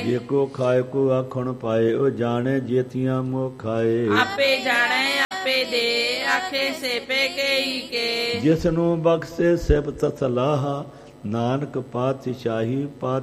ਜੇ ਕੋ ਖਾਏ ਕੋ ਆਖਣ ਪਾਏ, ਉਹ ਜਾਣੇ ਜੇਤੀਆਂ ਮੋਹ ਖਾਏ। ਆਪੇ ਜਾਣੇ ਆਪੇ ਦੇ, ਆਖੇ ਸੇਪੇ ਕਈ ਕੇ। ਜਿਸ ਨੂੰ ਬਖਸ਼ੇ ਸਿਫਤ ਸਲਾਹ, ਨਾਨਕ ਪਾਤਸ਼ਾਹੀ